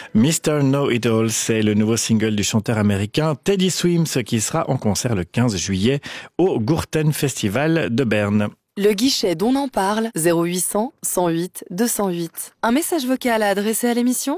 Mr. Know-It-All, c'est le nouveau single du chanteur américain Teddy Swims qui sera en concert le 15 juillet au Gurten Festival de Berne. Le guichet d'On en parle, 0800 108 208. Un message vocal à adresser à l'émission,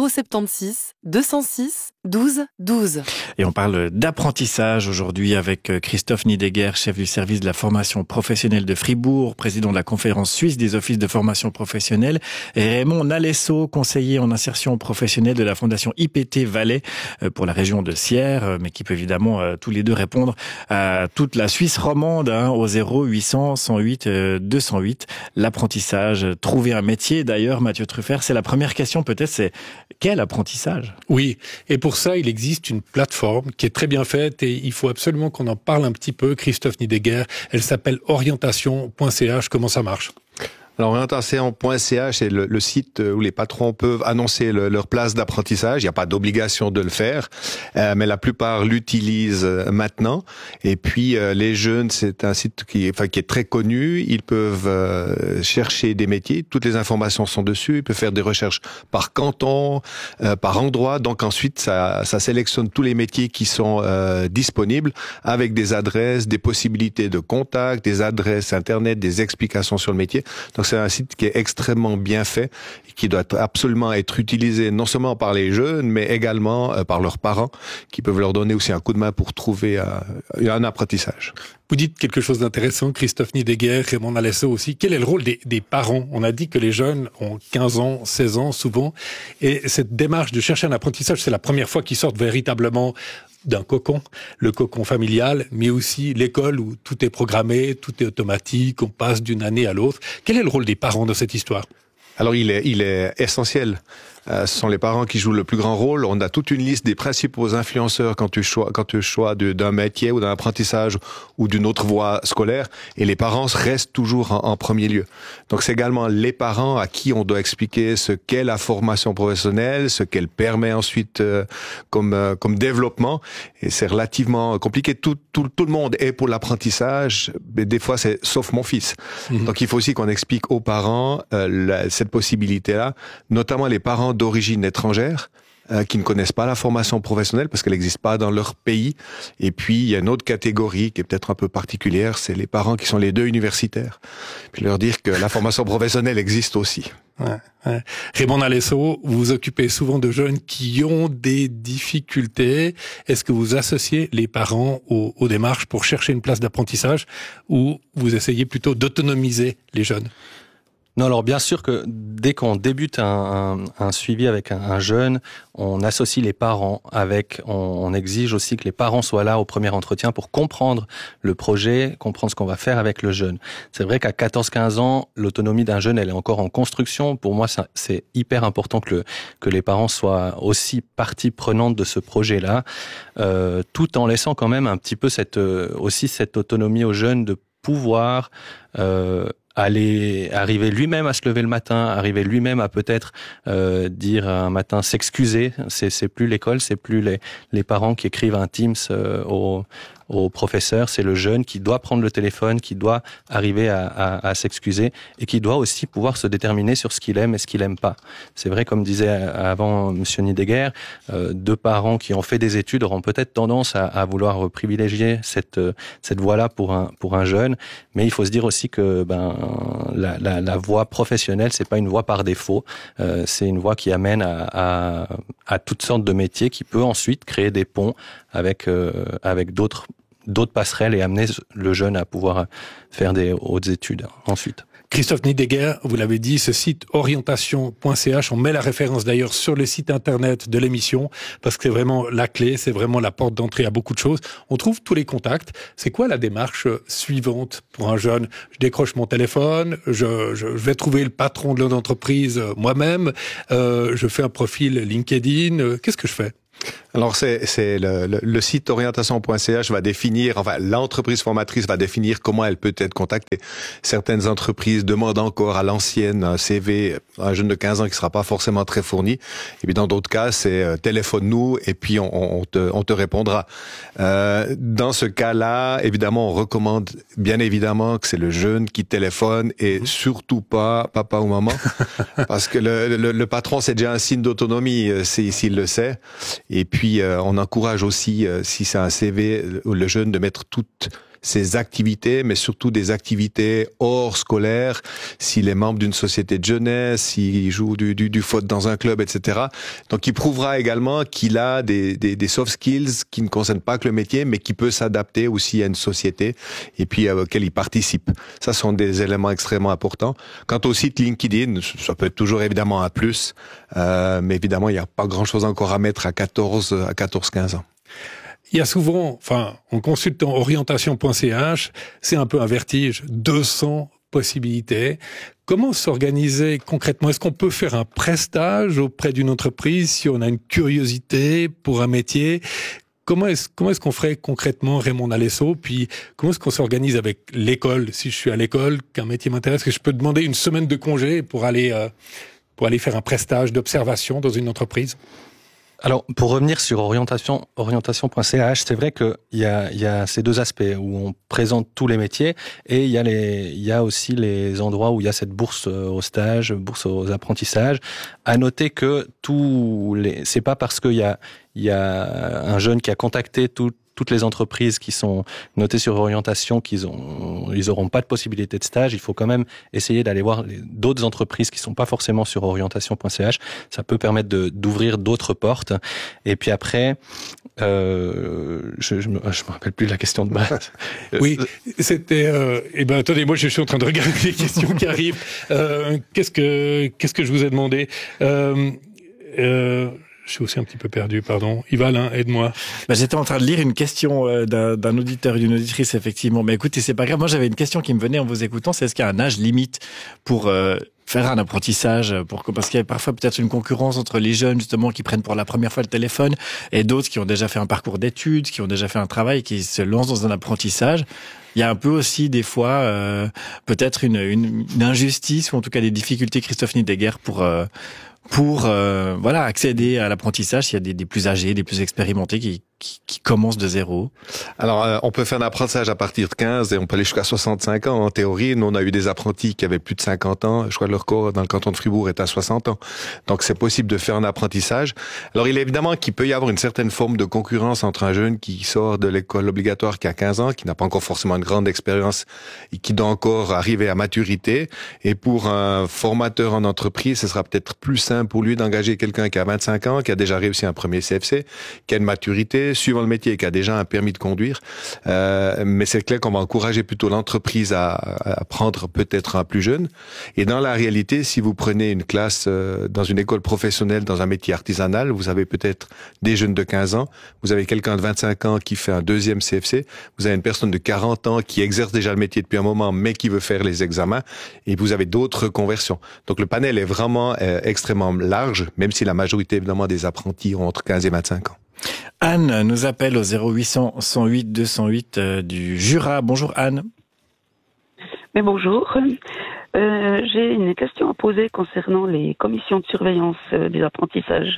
076 206 12 12. Et on parle d'apprentissage aujourd'hui avec Christophe Nidegger, chef du service de la formation professionnelle de Fribourg, président de la conférence suisse des offices de formation professionnelle, et Raymond Nalesso, conseiller en insertion professionnelle de la fondation IPT Valais pour la région de Sierre, mais qui peut évidemment tous les deux répondre à toute la Suisse romande au 0800 108 208. L'apprentissage, trouver un métier. D'ailleurs, Mathieu Truffert, c'est la première question peut-être, c'est quel apprentissage ? Oui, et pour ça, il existe une plateforme qui est très bien faite et il faut absolument qu'on en parle un petit peu. Christophe Nidegger, elle s'appelle orientation.ch. Comment ça marche ? Alors, orientation.ch, c'est le site où les patrons peuvent annoncer leur place d'apprentissage. Il n'y a pas d'obligation de le faire, mais la plupart l'utilisent maintenant. Et puis, les jeunes, c'est un site qui est très connu. Ils peuvent chercher des métiers. Toutes les informations sont dessus. Ils peuvent faire des recherches par canton, par endroit. Donc ensuite, ça sélectionne tous les métiers qui sont disponibles avec des adresses, des possibilités de contact, des adresses internet, des explications sur le métier. Donc c'est un site qui est extrêmement bien fait et qui doit absolument être utilisé non seulement par les jeunes, mais également par leurs parents qui peuvent leur donner aussi un coup de main pour trouver un apprentissage. Vous dites quelque chose d'intéressant, Christophe Nidegger, Raymond Nalesso aussi. Quel est le rôle des parents ? On a dit que les jeunes ont 15 ans, 16 ans souvent, et cette démarche de chercher un apprentissage, c'est la première fois qu'ils sortent véritablement d'un cocon, le cocon familial, mais aussi l'école où tout est programmé, tout est automatique, on passe d'une année à l'autre. Quel est le rôle des parents dans cette histoire ? Alors il est essentiel. Ce sont les parents qui jouent le plus grand rôle. On a toute une liste des principaux influenceurs quand tu choisis d'un métier ou d'un apprentissage ou d'une autre voie scolaire. Et les parents restent toujours en premier lieu. Donc c'est également les parents à qui on doit expliquer ce qu'est la formation professionnelle, ce qu'elle permet ensuite comme développement. Et c'est relativement compliqué. Tout le monde est pour l'apprentissage, mais des fois c'est sauf mon fils. Donc il faut aussi qu'on explique aux parents cette possibilité-là, notamment les parents d'origine étrangère qui ne connaissent pas la formation professionnelle parce qu'elle n'existe pas dans leur pays. Et puis, il y a une autre catégorie qui est peut-être un peu particulière, c'est les parents qui sont les deux universitaires. Puis leur dire que la formation professionnelle existe aussi. Ouais. Raymond Nalesso, vous vous occupez souvent de jeunes qui ont des difficultés. Est-ce que vous associez les parents aux démarches pour chercher une place d'apprentissage ou vous essayez plutôt d'autonomiser les jeunes ? Non, alors bien sûr que dès qu'on débute un suivi avec un jeune, on associe les parents on exige aussi que les parents soient là au premier entretien pour comprendre le projet, comprendre ce qu'on va faire avec le jeune. C'est vrai qu'à 14-15 ans, l'autonomie d'un jeune, elle est encore en construction. Pour moi, c'est hyper important que les parents soient aussi partie prenante de ce projet-là, tout en laissant quand même un petit peu cette autonomie aux jeunes de pouvoir arriver lui-même à se lever le matin, arriver lui-même à peut-être dire un matin s'excuser. C'est plus l'école, c'est plus les parents qui écrivent un Teams au professeur, c'est le jeune qui doit prendre le téléphone, qui doit arriver à s'excuser et qui doit aussi pouvoir se déterminer sur ce qu'il aime et ce qu'il aime pas. C'est vrai, comme disait avant Monsieur Nidegger, deux parents qui ont fait des études auront peut-être tendance à vouloir privilégier cette voie-là pour un jeune, mais il faut se dire aussi que la voie professionnelle, c'est pas une voie par défaut, c'est une voie qui amène à toutes sortes de métiers, qui peut ensuite créer des ponts avec d'autres passerelles et amener le jeune à pouvoir faire des hautes études ensuite. Christophe Nidegger, vous l'avez dit, ce site orientation.ch, on met la référence d'ailleurs sur le site internet de l'émission, parce que c'est vraiment la clé, c'est vraiment la porte d'entrée à beaucoup de choses. On trouve tous les contacts. C'est quoi la démarche suivante pour un jeune ? Je décroche mon téléphone, je vais trouver le patron de l'entreprise moi-même, je fais un profil LinkedIn, qu'est-ce que je fais ? Alors c'est le site orientation.ch va définir, enfin l'entreprise formatrice va définir comment elle peut être contactée. Certaines entreprises demandent encore à l'ancienne un CV, un jeune de 15 ans qui sera pas forcément très fourni. Et puis dans d'autres cas, c'est téléphone-nous et puis on te répondra. Dans ce cas-là, évidemment, on recommande bien évidemment que c'est le jeune qui téléphone et surtout pas papa ou maman, parce que le patron c'est déjà un signe d'autonomie s'il le sait. Et puis on encourage aussi, si c'est un CV, le jeune de mettre toutes ses activités, mais surtout des activités hors scolaire, s'il est membre d'une société de jeunesse, s'il joue du foot dans un club, etc. Donc il prouvera également qu'il a des soft skills qui ne concernent pas que le métier, mais qui peut s'adapter aussi à une société et puis auquel il participe. Ça sont des éléments extrêmement importants. Quant au site LinkedIn, ça peut être toujours évidemment un plus, mais évidemment il n'y a pas grand-chose encore à mettre à 14-15 ans. Il y a souvent, en consultant orientation.ch, c'est un peu un vertige, 200 possibilités. Comment s'organiser concrètement? Est-ce qu'on peut faire un prestage auprès d'une entreprise si on a une curiosité pour un métier? Comment est-ce qu'on ferait concrètement, Raymond Nalesso? Puis comment est-ce qu'on s'organise avec l'école? Si je suis à l'école, qu'un métier m'intéresse, que je peux demander une semaine de congé pour aller faire un prestage d'observation dans une entreprise? Alors, pour revenir sur orientation.ch, c'est vrai qu'il y a ces deux aspects où on présente tous les métiers et il y a aussi les endroits où il y a cette bourse au stage, bourse aux apprentissages. À noter que c'est pas parce qu'il y a un jeune qui a contacté toutes les entreprises qui sont notées sur orientation, ils auront pas de possibilité de stage. Il faut quand même essayer d'aller voir d'autres entreprises qui sont pas forcément sur orientation.ch. Ça peut permettre d'ouvrir d'autres portes. Et puis après, je me rappelle plus de la question de base. Oui, c'était. Attendez, moi je suis en train de regarder les questions qui arrivent. Qu'est-ce que je vous ai demandé? Je suis aussi un petit peu perdu, pardon. Yval, aide-moi. J'étais en train de lire une question d'un auditeur et d'une auditrice, effectivement. Mais écoutez, c'est pas grave. Moi, j'avais une question qui me venait en vous écoutant. C'est est-ce qu'il y a un âge limite pour faire un apprentissage, parce qu'il y a parfois peut-être une concurrence entre les jeunes, justement, qui prennent pour la première fois le téléphone et d'autres qui ont déjà fait un parcours d'études, qui ont déjà fait un travail, qui se lancent dans un apprentissage. Il y a un peu aussi, des fois, peut-être une injustice ou en tout cas des difficultés, Christophe Niedegger, pour accéder à l'apprentissage. Il y a des plus âgés, des plus expérimentés qui commencent de zéro. Alors, on peut faire un apprentissage à partir de 15 et on peut aller jusqu'à 65 ans. En théorie, nous, on a eu des apprentis qui avaient plus de 50 ans. Je crois que leur corps dans le canton de Fribourg est à 60 ans. Donc, c'est possible de faire un apprentissage. Alors, il est évidemment qu'il peut y avoir une certaine forme de concurrence entre un jeune qui sort de l'école obligatoire qui a 15 ans, qui n'a pas encore forcément une grande expérience et qui doit encore arriver à maturité. Et pour un formateur en entreprise, ce sera peut-être plus simple pour lui d'engager quelqu'un qui a 25 ans, qui a déjà réussi un premier CFC, qui a une maturité, suivant le métier, qui a déjà un permis de conduire. Mais c'est clair qu'on va encourager plutôt l'entreprise à prendre peut-être un plus jeune. Et dans la réalité, si vous prenez une classe dans une école professionnelle, dans un métier artisanal, vous avez peut-être des jeunes de 15 ans, vous avez quelqu'un de 25 ans qui fait un deuxième CFC, vous avez une personne de 40 ans qui exerce déjà le métier depuis un moment, mais qui veut faire les examens, et vous avez d'autres conversions. Donc le panel est vraiment extrêmement large, même si la majorité évidemment des apprentis ont entre 15 et 25 ans. Anne nous appelle au 0800 108 208 du Jura. Bonjour Anne. Mais bonjour. J'ai une question à poser concernant les commissions de surveillance des apprentissages.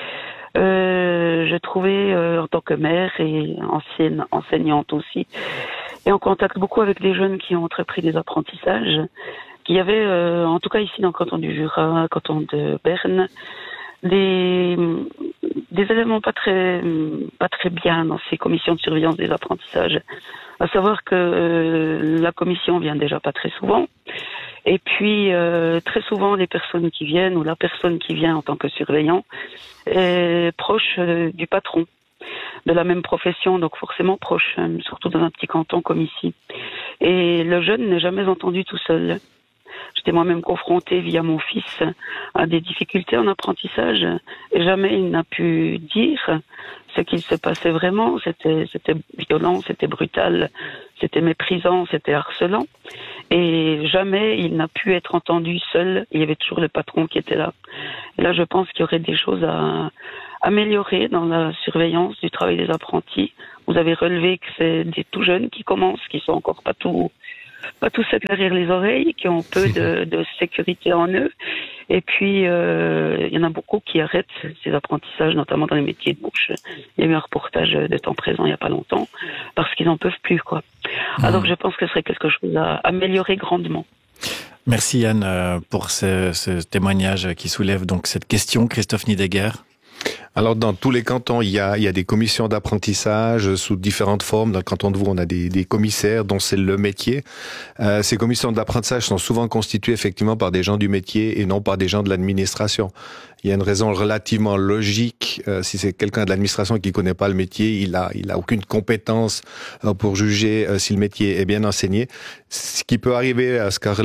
Je trouvais, en tant que mère et ancienne enseignante aussi, et en contact beaucoup avec des jeunes qui ont entrepris des apprentissages, qu'il y avait, en tout cas ici dans le canton du Jura, canton de Berne, des éléments pas très bien dans ces commissions de surveillance des apprentissages. À savoir que la commission vient déjà pas très souvent. Et puis, très souvent, les personnes qui viennent, ou la personne qui vient en tant que surveillant, est proche du patron, de la même profession, donc forcément proche, surtout dans un petit canton comme ici. Et le jeune n'est jamais entendu tout seul. J'étais moi-même confrontée via mon fils à des difficultés en apprentissage et jamais il n'a pu dire ce qu'il se passait vraiment. C'était violent, c'était brutal, c'était méprisant, c'était harcelant. Et jamais il n'a pu être entendu seul. Il y avait toujours le patron qui était là. Et là, je pense qu'il y aurait des choses à améliorer dans la surveillance du travail des apprentis? Vous avez relevé que c'est des tout jeunes qui commencent, qui sont encore pas tous derrière les oreilles, qui ont peu de sécurité en eux. Et puis, il y en a beaucoup qui arrêtent ces apprentissages, notamment dans les métiers de bouche. Il y a eu un reportage de Temps Présent il n'y a pas longtemps, parce qu'ils n'en peuvent plus, quoi. Alors, je pense que ce serait quelque chose à améliorer grandement. Merci Yann pour ce témoignage qui soulève donc cette question. Christophe Niedegger. Alors, dans tous les cantons, il y a des commissions d'apprentissage sous différentes formes. Dans le canton de Vaud, on a des commissaires dont c'est le métier. Ces commissions d'apprentissage sont souvent constituées effectivement par des gens du métier et non par des gens de l'administration. Il y a une raison relativement logique. Si c'est quelqu'un de l'administration qui connaît pas le métier, il a aucune compétence pour juger si le métier est bien enseigné. Ce qui peut arriver à ce qu'a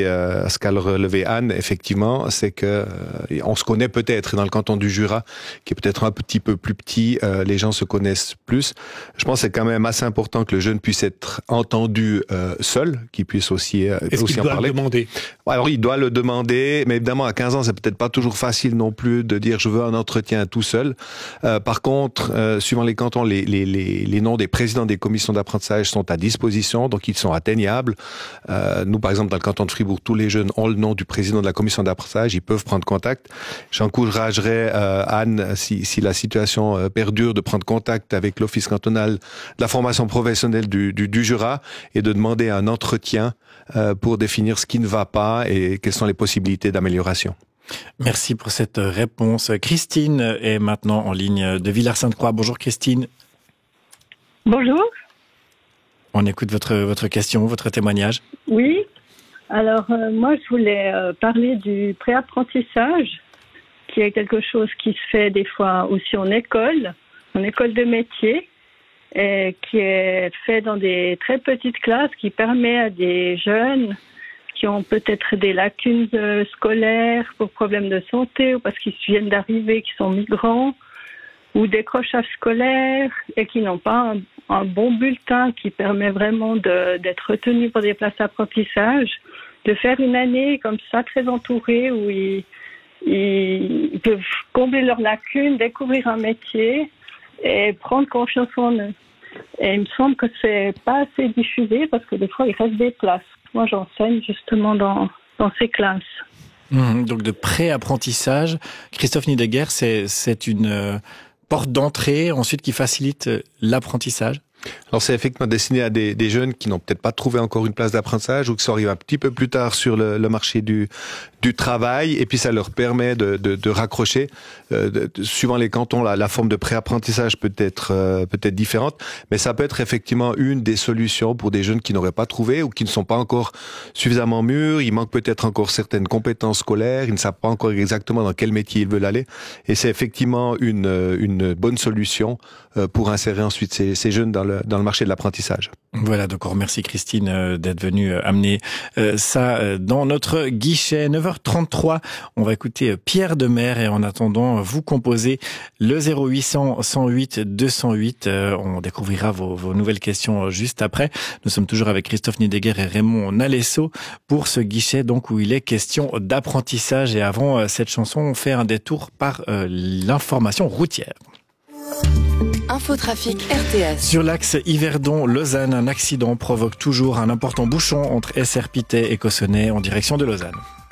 relevé Anne, effectivement, c'est que on se connaît peut-être dans le canton du Jura, qui est peut-être un petit peu plus petit, les gens se connaissent plus. Je pense que c'est quand même assez important que le jeune puisse être entendu seul, qu'il puisse aussi en parler. Est-ce qu'il doit le demander? Alors, il doit le demander, mais évidemment, à 15 ans, c'est peut-être pas toujours facile non plus de dire je veux un entretien tout seul. Par contre, suivant les cantons, les noms des présidents des commissions d'apprentissage sont à disposition, donc ils sont atteignables. Nous, par exemple, dans le canton de Fribourg, tous les jeunes ont le nom du président de la commission d'apprentissage, ils peuvent prendre contact. J'encouragerais Anne, si la situation perdure, de prendre contact avec l'Office cantonal de la formation professionnelle du Jura et de demander un entretien pour définir ce qui ne va pas et quelles sont les possibilités d'amélioration. Merci pour cette réponse. Christine est maintenant en ligne de Villars-Sainte-Croix. Bonjour Christine. Bonjour. On écoute votre question, votre témoignage. Oui. Alors, moi, je voulais parler du préapprentissage, qui est quelque chose qui se fait des fois aussi en école de métier, et qui est fait dans des très petites classes, qui permet à des jeunes qui ont peut-être des lacunes scolaires pour problèmes de santé ou parce qu'ils viennent d'arriver, qui sont migrants, ou décrochage scolaire et qui n'ont pas un bon bulletin qui permet vraiment d'être retenus pour des places d'apprentissage, de faire une année comme ça très entourée où ils peuvent combler leurs lacunes, découvrir un métier et prendre confiance en eux. Et il me semble que c'est pas assez diffusé parce que des fois il reste des places. Moi j'enseigne justement dans ces classes. Donc de pré-apprentissage, Christophe Niedegger, c'est une porte d'entrée ensuite qui facilite l'apprentissage? Alors c'est effectivement destiné à des jeunes qui n'ont peut-être pas trouvé encore une place d'apprentissage ou qui sont arrivés un petit peu plus tard sur le marché du travail, et puis ça leur permet de raccrocher. Suivant les cantons, la forme de préapprentissage peut être différente, mais ça peut être effectivement une des solutions pour des jeunes qui n'auraient pas trouvé ou qui ne sont pas encore suffisamment mûrs. Il manque peut-être encore certaines compétences scolaires, ils ne savent pas encore exactement dans quel métier ils veulent aller, et c'est effectivement une bonne solution pour insérer ensuite ces jeunes dans le marché de l'apprentissage. Voilà, donc on remercie Christine d'être venue amener ça dans notre guichet. 9h33, on va écouter Pierre Demers et en attendant, vous composez le 0800 108 208. On découvrira vos nouvelles questions juste après. Nous sommes toujours avec Christophe Niedegger et Raymond Nalesso pour ce guichet donc où il est question d'apprentissage. Et avant cette chanson, on fait un détour par l'information routière. Infotrafic RTS. Sur l'axe Yverdon-Lausanne, un accident provoque toujours un important bouchon entre Esserpité et Cossonay en direction de Lausanne.